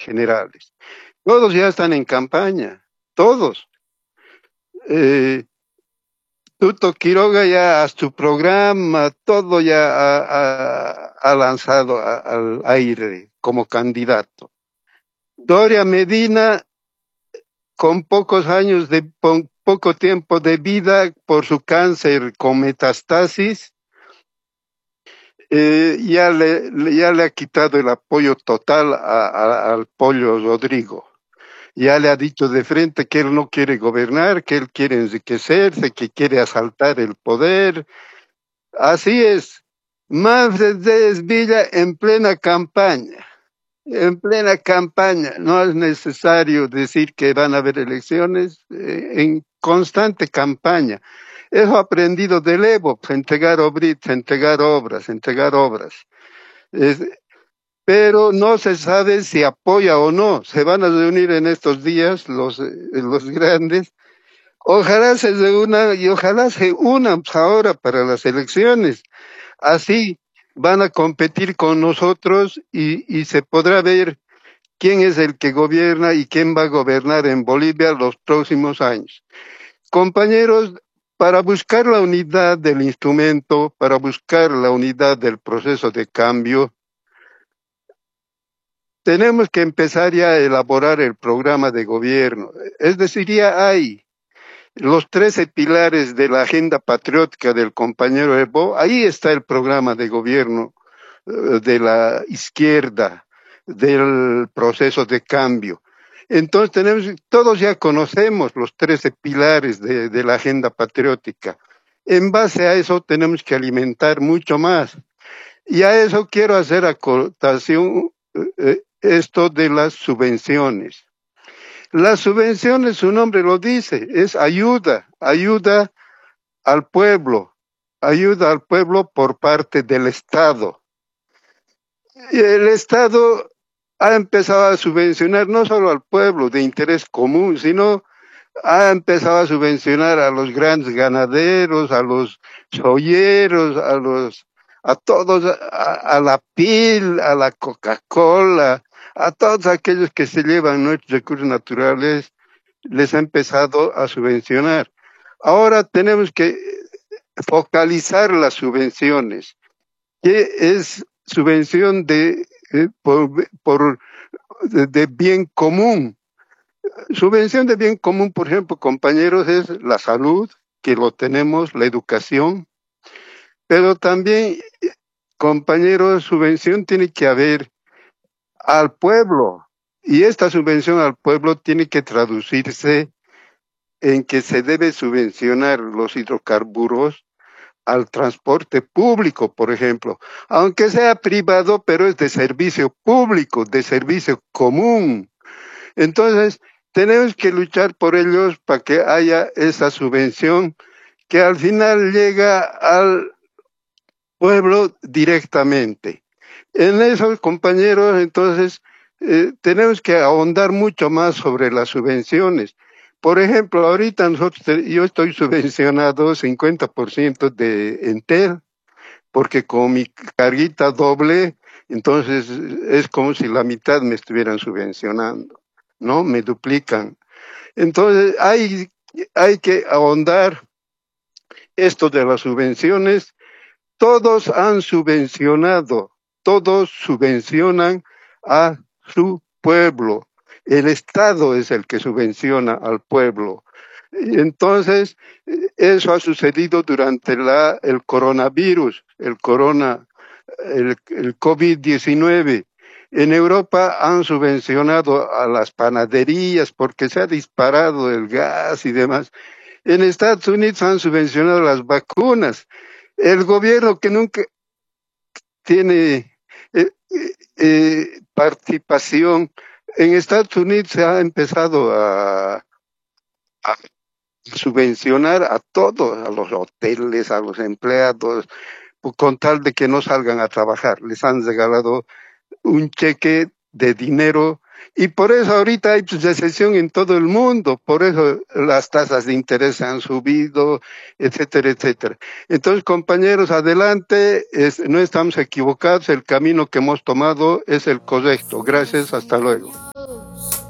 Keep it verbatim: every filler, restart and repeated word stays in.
generales. Todos ya están en campaña, todos. Eh, Tuto Quiroga ya a su programa, todo ya ha, ha- ha lanzado a- al aire como candidato. Doria Medina, con pocos años de pon- poco tiempo de vida por su cáncer con metastasis, eh, ya le, le- ya le ha quitado el apoyo total a- a- al Pollo Rodrigo. Ya le ha dicho de frente que él no quiere gobernar, que él quiere enriquecerse, que quiere asaltar el poder. Así es. Manfred Villa en plena campaña, en plena campaña. No es necesario decir que van a haber elecciones, eh, en constante campaña. Eso ha aprendido del Evo, entregar obritas, entregar obras, entregar obras. Es- pero no se sabe si apoya o no. Se van a reunir en estos días los, eh, los grandes. Ojalá se reúnan y ojalá se unan pues, ahora para las elecciones. Así van a competir con nosotros y, y se podrá ver quién es el que gobierna y quién va a gobernar en Bolivia los próximos años. Compañeros, para buscar la unidad del instrumento, para buscar la unidad del proceso de cambio, tenemos que empezar ya a elaborar el programa de gobierno. Es decir, ya hay los trece pilares de la agenda patriótica del compañero Evo, ahí está el programa de gobierno eh, de la izquierda, del proceso de cambio. Entonces tenemos, todos ya conocemos los trece pilares de, de la agenda patriótica. En base a eso tenemos que alimentar mucho más. Y a eso quiero hacer acotación, eh, esto de las subvenciones. Las subvenciones, su nombre lo dice, es ayuda, ayuda al pueblo, ayuda al pueblo por parte del Estado. Y el Estado ha empezado a subvencionar no solo al pueblo de interés común, sino ha empezado a subvencionar a los grandes ganaderos, a los cholleros, a los, a todos, a, a la PIL, a la Coca-Cola, a todos aquellos que se llevan nuestros recursos naturales, les ha empezado a subvencionar. Ahora tenemos que focalizar las subvenciones, que es subvención de, eh, por, por, de, de bien común. Subvención de bien común, por ejemplo, compañeros, es la salud, que lo tenemos, la educación, pero también, compañeros, subvención tiene que haber al pueblo, y esta subvención al pueblo tiene que traducirse en que se debe subvencionar los hidrocarburos al transporte público, por ejemplo, aunque sea privado, pero es de servicio público, de servicio común. Entonces, tenemos que luchar por ellos para que haya esa subvención que al final llega al pueblo directamente. En eso, compañeros, entonces, eh, tenemos que ahondar mucho más sobre las subvenciones. Por ejemplo, ahorita nosotros, yo estoy subvencionado cincuenta por ciento de Entel, porque con mi carguita doble, entonces es como si la mitad me estuvieran subvencionando, ¿no? Me duplican. Entonces hay, hay que ahondar esto de las subvenciones. Todos han subvencionado, todos subvencionan a su pueblo. El Estado es el que subvenciona al pueblo. Entonces, eso ha sucedido durante la, el coronavirus, el corona, el, el COVID diecinueve. En Europa han subvencionado a las panaderías porque se ha disparado el gas y demás. En Estados Unidos han subvencionado las vacunas. El gobierno que nunca tiene eh, eh, participación, en Estados Unidos se ha empezado a, a subvencionar a todos, a los hoteles, a los empleados, con tal de que no salgan a trabajar. Les han regalado un cheque de dinero y por eso ahorita hay recesión en todo el mundo, por eso las tasas de interés han subido, etcétera, etcétera. Entonces, compañeros, adelante, es, no estamos equivocados, el camino que hemos tomado es el correcto. Gracias, hasta luego.